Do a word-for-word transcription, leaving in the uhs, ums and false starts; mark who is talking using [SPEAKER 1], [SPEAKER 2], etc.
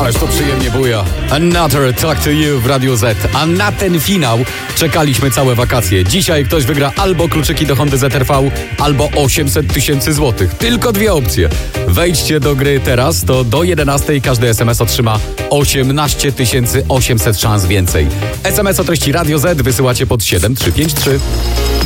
[SPEAKER 1] Ależ to przyjemnie buja. Another Talk to You w Radiu Z. A na ten finał czekaliśmy całe wakacje. Dzisiaj ktoś wygra albo kluczyki do Hondy Z R V, albo osiemset tysięcy złotych. Tylko dwie opcje. Wejdźcie do gry teraz, to do jedenastej każdy S M S otrzyma osiemnaście tysięcy osiemset szans więcej. S M S o treści Radio Z wysyłacie pod siedem trzy pięć trzy.